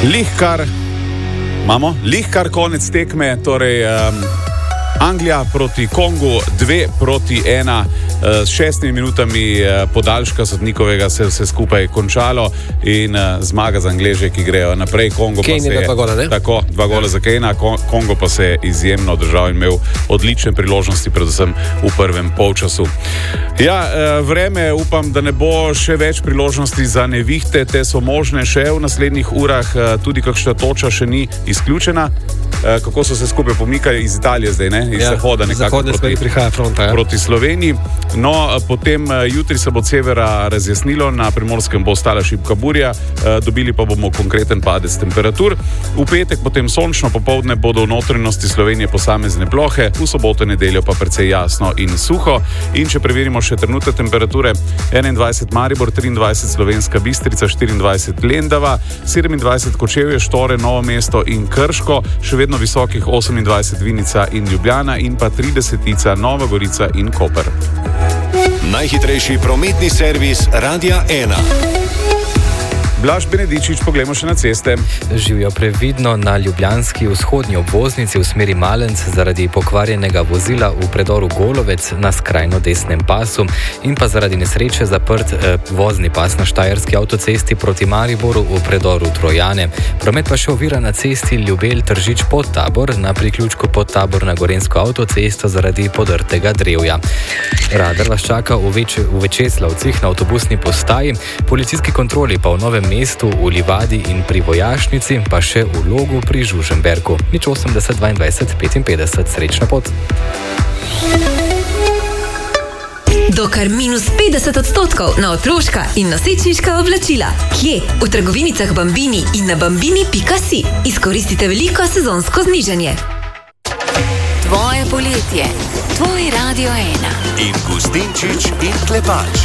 Lihkar konec tekme, torej Anglija proti Kongu 2-1, s 6 minutami podaljška sodnikovega se je vse skupaj končalo in zmaga za Angleže, ki grejo naprej. Kongo Kane je 2 gola, ne? Tako, 2 gola za Kanea, Kongo pa se je izjemno držal in imel odlične priložnosti, predvsem v prvem polčasu. Ja, vreme, upam, da ne bo še več priložnosti za nevihte, te so možne še v naslednjih urah, tudi kakšna toča še ni izključena. Kako so se skupaj pomikali iz Italije zdaj, ne? Iz Zahoda nekako proti Sloveniji. No, potem jutri se bo od severa razjasnilo, na Primorskem bo ostala šibka burja, dobili pa bomo konkreten padec temperatur. V petek potem sončno, popoldne bodo v notranjosti Slovenije posamezne plohe, v soboto in nedeljo pa precej jasno in suho. In če preverimo še trenutne temperature, 21 Maribor, 23 Slovenska Bistrica, 24 Lendava, 27 Kočevje, Štore, Novo mesto in Krško, še vedno visokih 28 Vinica in Ljubljana in pa 30 Nova Gorica in Koper. Najhitrejši prometni servis Radia 1. Blaž Benedičič, poglejmo še na ceste. Živijo previdno na ljubljanski vzhodnji obvoznici v smeri Malenc zaradi pokvarjenega vozila v predoru Golovec na skrajno desnem pasu in pa zaradi nesreče zaprt vozni pas na Štajerski avtocesti proti Mariboru v predoru Trojane. Promet pa še ovira na cesti Ljubelj-Tržič Podtabor na priključku Podtabor na Gorenjsko avtocesto zaradi podrtega drevja. Radar vas čaka v Večeslavcih na avtobusni postaji, policijski kontroli pa v Novem mestu, v Livadi in pri Vojašnici, pa še v Logu pri Žužemberku. 80 22 55, srečna pot. Do kar -50% na otroška in nosečniška oblačila. Kje? V trgovinicah Bambini in na bambini.si. Izkoristite veliko sezonsko znižanje. Tvoje poletje, tvoj Radio 1. In Gustinčič in Klepač.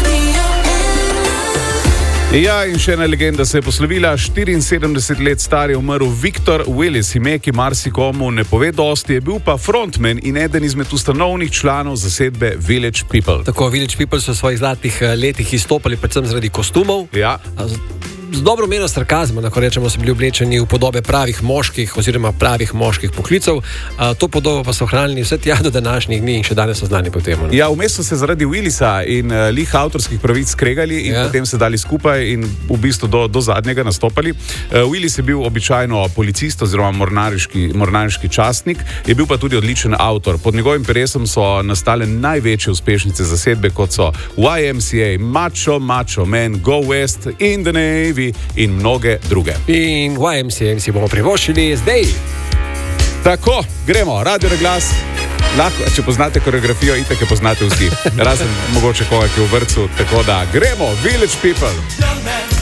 Ja, in še ena legenda se je poslovila. 74 let star je umrl Victor Willis, ime, ki marsikomu ne pove dosti, je bil pa frontman in eden izmed ustanovnih članov zasedbe Village People. Tako, Village People so v svojih zlatih letih izstopali predvsem zaradi kostumov. Ja. Z dobro mero sarkazma, lahko rečemo, so bili oblečeni v podobe pravih moških oziroma pravih moških poklicev. To podobo pa so ohranili vse tja do današnjih dni in še danes so znani po tem. Ja, vmes so se zaradi Willisa in avtorskih pravic skregali in potem se dali skupaj in v bistvu do zadnjega nastopali. Willis je bil običajno policist oziroma mornariški častnik, je bil pa tudi odličen avtor. Pod njegovim peresom so nastale največje uspešnice zasedbe, kot so YMCA, Macho Man, Go West, In the Navy in mnoge druge. In YMCA si bomo privoščili zdaj. Tako, gremo, Radio Reglas. Lahko, če poznate koreografijo, itak je poznate vsi. Razen mogoče koga, ki je v vrtcu. Tako da, gremo, Village People.